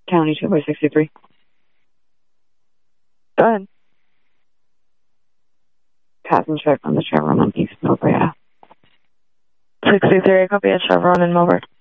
County 2 by 63. Go ahead. Passenger from the Chevron on East Millbrook. 63, copy a Chevron in Millbrook.